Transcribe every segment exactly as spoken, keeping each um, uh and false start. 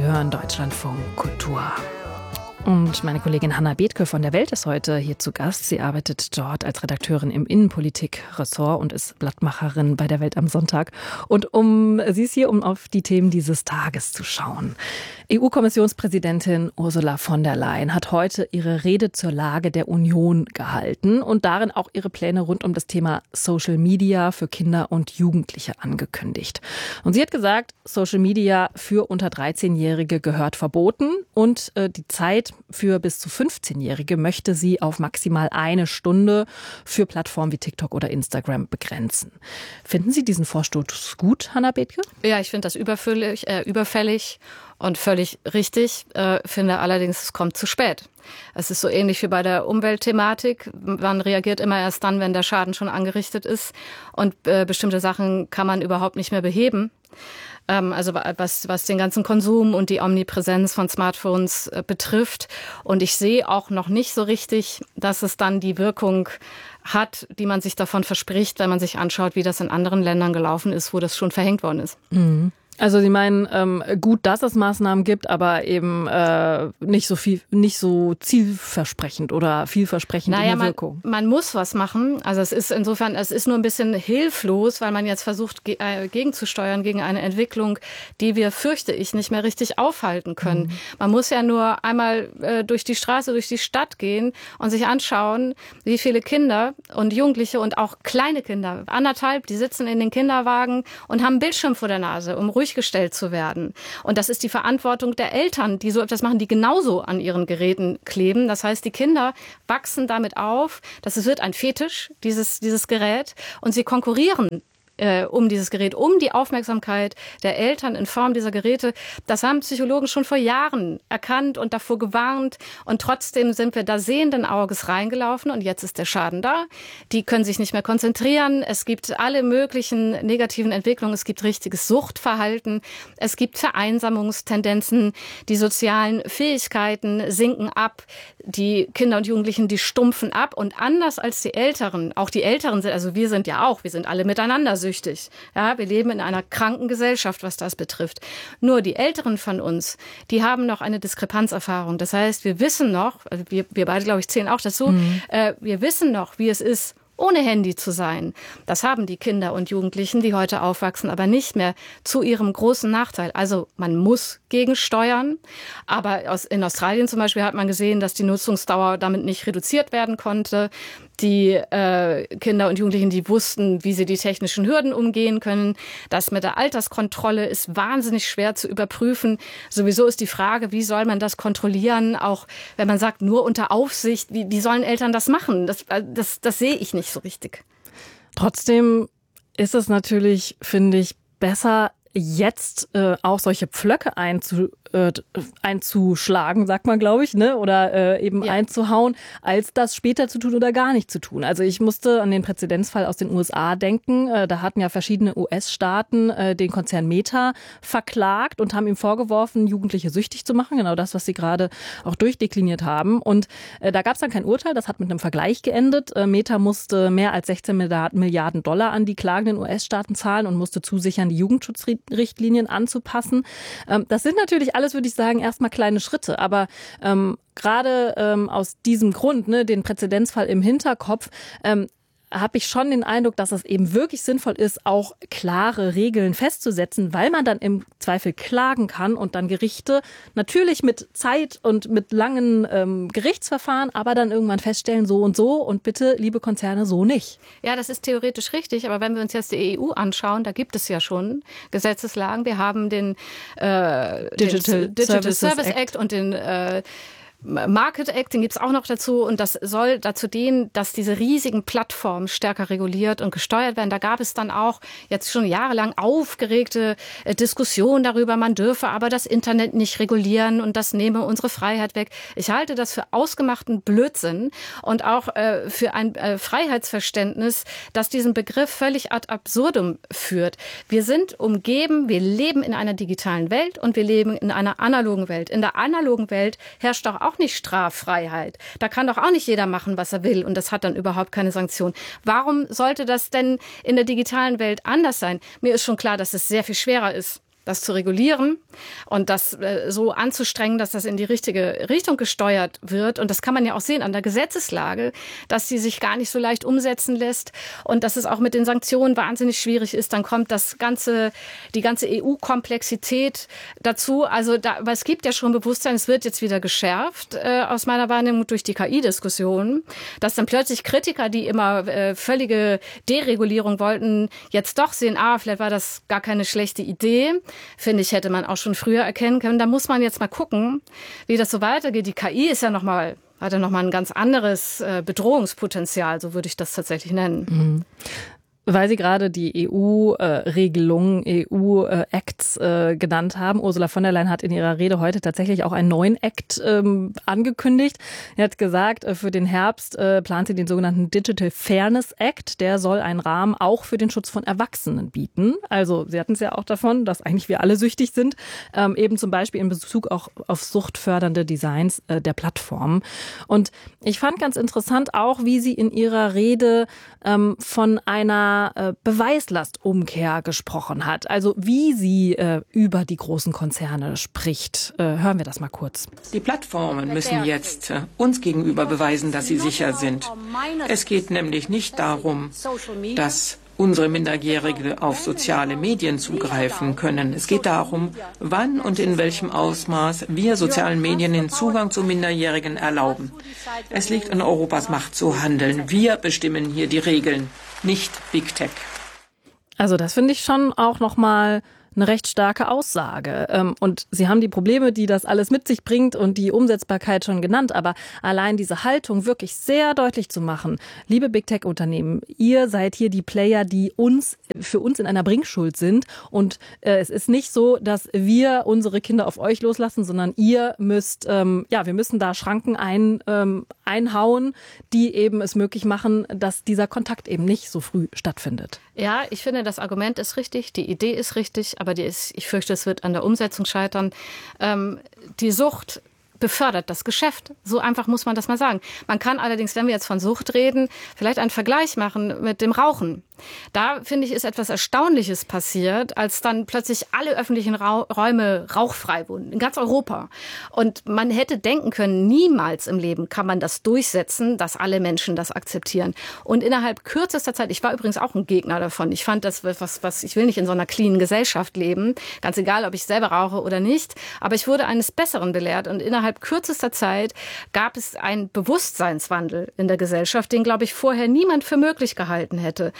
hören Deutschlandfunk Kultur. Und meine Kollegin Hannah Bethke von der Welt ist heute hier zu Gast. Sie arbeitet dort als Redakteurin im Innenpolitik-Ressort und ist Blattmacherin bei der Welt am Sonntag. Und um, sie ist hier, um auf die Themen dieses Tages zu schauen. E U-Kommissionspräsidentin Ursula von der Leyen hat heute ihre Rede zur Lage der Union gehalten und darin auch ihre Pläne rund um das Thema Social Media für Kinder und Jugendliche angekündigt. Und sie hat gesagt, Social Media für unter dreizehnjährige gehört verboten und äh, die Zeit für bis zu fünfzehnjährige möchte sie auf maximal eine Stunde für Plattformen wie TikTok oder Instagram begrenzen. Finden Sie diesen Vorstoß gut, Hannah Bethke? Ja, ich finde das überfällig, äh, überfällig und völlig richtig. Äh, finde allerdings, es kommt zu spät. Es ist so ähnlich wie bei der Umweltthematik. Man reagiert immer erst dann, wenn der Schaden schon angerichtet ist. Und äh, bestimmte Sachen kann man überhaupt nicht mehr beheben. Also was, was den ganzen Konsum und die Omnipräsenz von Smartphones äh, betrifft. Und ich sehe auch noch nicht so richtig, dass es dann die Wirkung hat, die man sich davon verspricht, wenn man sich anschaut, wie das in anderen Ländern gelaufen ist, wo das schon verhängt worden ist. Mhm. Also Sie meinen, ähm, gut, dass es Maßnahmen gibt, aber eben äh, nicht so viel, nicht so zielversprechend oder vielversprechend naja, in der Wirkung. Man, man muss was machen. Also es ist insofern, es ist nur ein bisschen hilflos, weil man jetzt versucht, ge- äh, gegenzusteuern gegen eine Entwicklung, die wir, fürchte ich, nicht mehr richtig aufhalten können. Mhm. Man muss ja nur einmal äh, durch die Straße, durch die Stadt gehen und sich anschauen, wie viele Kinder und Jugendliche und auch kleine Kinder, anderthalb, die sitzen in den Kinderwagen und haben einen Bildschirm vor der Nase, um ruhig gestellt zu werden. Und das ist die Verantwortung der Eltern, die so etwas machen, die genauso an ihren Geräten kleben. Das heißt, die Kinder wachsen damit auf, dass es wird ein Fetisch, dieses, dieses Gerät, und sie konkurrieren äh, um dieses Gerät, um die Aufmerksamkeit der Eltern in Form dieser Geräte. Das haben Psychologen schon vor Jahren erkannt und davor gewarnt. Und trotzdem sind wir da sehenden Auges reingelaufen und jetzt ist der Schaden da. Die können sich nicht mehr konzentrieren. Es gibt alle möglichen negativen Entwicklungen. Es gibt richtiges Suchtverhalten. Es gibt Vereinsamungstendenzen. Die sozialen Fähigkeiten sinken ab. Die Kinder und Jugendlichen, die stumpfen ab. Und anders als die Älteren, auch die Älteren sind, also wir sind ja auch, wir sind alle miteinander süchtig. Ja, wir leben in einer kranken Gesellschaft, was das betrifft. Nur die Älteren von uns, die haben noch eine Diskrepanzerfahrung. Das heißt, wir wissen noch, also wir, wir beide, glaube ich, zählen auch dazu, mhm. äh, wir wissen noch, wie es ist, ohne Handy zu sein. Das haben die Kinder und Jugendlichen, die heute aufwachsen, aber nicht mehr, zu ihrem großen Nachteil. Also man muss gegensteuern, aber aus, in Australien zum Beispiel hat man gesehen, dass die Nutzungsdauer damit nicht reduziert werden konnte. Die äh, Kinder und Jugendlichen, die wussten, wie sie die technischen Hürden umgehen können. Das mit der Alterskontrolle ist wahnsinnig schwer zu überprüfen. Sowieso ist die Frage, wie soll man das kontrollieren? Auch wenn man sagt, nur unter Aufsicht, wie, wie sollen Eltern das machen? Das, das, das sehe ich nicht so richtig. Trotzdem ist es natürlich, finde ich, besser, jetzt äh, auch solche Pflöcke einzu, äh, einzuschlagen, sagt man, glaube ich, ne, oder äh, eben ja. einzuhauen, als das später zu tun oder gar nicht zu tun. Also ich musste an den Präzedenzfall aus den U S A denken. Äh, da hatten ja verschiedene U S-Staaten äh, den Konzern Meta verklagt und haben ihm vorgeworfen, Jugendliche süchtig zu machen. Genau das, was Sie gerade auch durchdekliniert haben. Und äh, da gab es dann kein Urteil. Das hat mit einem Vergleich geendet. Äh, Meta musste mehr als sechzehn Milliarden Dollar an die klagenden U S-Staaten zahlen und musste zusichern, die Jugendschutzrichtlinien anzupassen. Ähm, das sind natürlich alles, würde ich sagen, erstmal kleine Schritte. Aber ähm, gerade ähm, aus diesem Grund, ne, den Präzedenzfall im Hinterkopf, ähm, habe ich schon den Eindruck, dass es eben wirklich sinnvoll ist, auch klare Regeln festzusetzen, weil man dann im Zweifel klagen kann und dann Gerichte natürlich mit Zeit und mit langen ähm, Gerichtsverfahren, aber dann irgendwann feststellen, so und so und bitte, liebe Konzerne, so nicht. Ja, das ist theoretisch richtig, aber wenn wir uns jetzt die E U anschauen, da gibt es ja schon Gesetzeslagen. Wir haben den, äh, Digital, den Digital Services Service Act. Act und den äh, Market Act, den gibt's auch noch dazu und das soll dazu dienen, dass diese riesigen Plattformen stärker reguliert und gesteuert werden. Da gab es dann auch jetzt schon jahrelang aufgeregte äh, Diskussionen darüber, man dürfe aber das Internet nicht regulieren und das nehme unsere Freiheit weg. Ich halte das für ausgemachten Blödsinn und auch äh, für ein äh, Freiheitsverständnis, das diesen Begriff völlig ad absurdum führt. Wir sind umgeben, wir leben in einer digitalen Welt und wir leben in einer analogen Welt. In der analogen Welt herrscht auch auch nicht Straffreiheit. Da kann doch auch nicht jeder machen, was er will und das hat dann überhaupt keine Sanktion. Warum sollte das denn in der digitalen Welt anders sein? Mir ist schon klar, dass es sehr viel schwerer ist, das zu regulieren und das äh, so anzustrengen, dass das in die richtige Richtung gesteuert wird. Und das kann man ja auch sehen an der Gesetzeslage, dass sie sich gar nicht so leicht umsetzen lässt und dass es auch mit den Sanktionen wahnsinnig schwierig ist. Dann kommt das ganze, die ganze E U-Komplexität dazu. Also da, aber es gibt ja schon Bewusstsein, es wird jetzt wieder geschärft äh, aus meiner Wahrnehmung durch die K I-Diskussion, dass dann plötzlich Kritiker, die immer äh, völlige Deregulierung wollten, jetzt doch sehen, ah, vielleicht war das gar keine schlechte Idee. Finde ich, hätte man auch schon früher erkennen können. Da muss man jetzt mal gucken, wie das so weitergeht. Die K I ist ja noch mal, hat ja nochmal ein ganz anderes äh, Bedrohungspotenzial, so würde ich das tatsächlich nennen. Mhm. Weil Sie gerade die E U-Regelungen, E U-Acts äh, genannt haben. Ursula von der Leyen hat in ihrer Rede heute tatsächlich auch einen neuen Act ähm, angekündigt. Er hat gesagt, äh, für den Herbst äh, plant sie den sogenannten Digital Fairness Act. Der soll einen Rahmen auch für den Schutz von Erwachsenen bieten. Also Sie hatten es ja auch davon, dass eigentlich wir alle süchtig sind. Ähm, eben zum Beispiel in Bezug auch auf suchtfördernde Designs äh, der Plattformen. Und ich fand ganz interessant auch, wie sie in ihrer Rede ähm, von einer Beweislastumkehr gesprochen hat. Also wie sie äh, über die großen Konzerne spricht. Äh, hören wir das mal kurz. Die Plattformen müssen jetzt äh, uns gegenüber beweisen, dass sie sicher sind. Es geht nämlich nicht darum, dass unsere Minderjährige auf soziale Medien zugreifen können. Es geht darum, wann und in welchem Ausmaß wir sozialen Medien den Zugang zu Minderjährigen erlauben. Es liegt an Europas Macht zu handeln. Wir bestimmen hier die Regeln, nicht Big Tech. Also das finde ich schon auch nochmal eine recht starke Aussage. Und Sie haben die Probleme, die das alles mit sich bringt und die Umsetzbarkeit schon genannt. Aber allein diese Haltung wirklich sehr deutlich zu machen. Liebe Big Tech Unternehmen, ihr seid hier die Player, die uns, für uns in einer Bringschuld sind. Und äh, es ist nicht so, dass wir unsere Kinder auf euch loslassen, sondern ihr müsst, ähm, ja, wir müssen da Schranken ein, ähm, einhauen, die eben es möglich machen, dass dieser Kontakt eben nicht so früh stattfindet. Ja, ich finde, das Argument ist richtig, die Idee ist richtig, aber die ist, ich fürchte, es wird an der Umsetzung scheitern. Ähm, die Sucht befördert das Geschäft. So einfach muss man das mal sagen. Man kann allerdings, wenn wir jetzt von Sucht reden, vielleicht einen Vergleich machen mit dem Rauchen. Da, finde ich, ist etwas Erstaunliches passiert, als dann plötzlich alle öffentlichen Ra- Räume rauchfrei wurden, in ganz Europa. Und man hätte denken können, niemals im Leben kann man das durchsetzen, dass alle Menschen das akzeptieren. Und innerhalb kürzester Zeit, ich war übrigens auch ein Gegner davon, ich fand das, was, was, ich will nicht in so einer cleanen Gesellschaft leben, ganz egal, ob ich selber rauche oder nicht, aber ich wurde eines Besseren belehrt und innerhalb kürzester Zeit gab es einen Bewusstseinswandel in der Gesellschaft, den, glaube ich, vorher niemand für möglich gehalten hätte.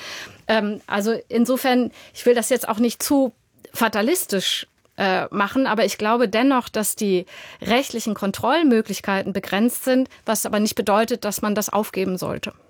Also insofern, ich will das jetzt auch nicht zu fatalistisch äh, machen, aber ich glaube dennoch, dass die rechtlichen Kontrollmöglichkeiten begrenzt sind, was aber nicht bedeutet, dass man das aufgeben sollte.